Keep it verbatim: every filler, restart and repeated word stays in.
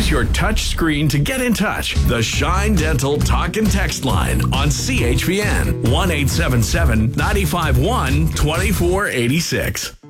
Use your touch screen to get in touch. The Shine Dental Talk and Text line on C H P N one eight seven seven, nine five one, two four eight six.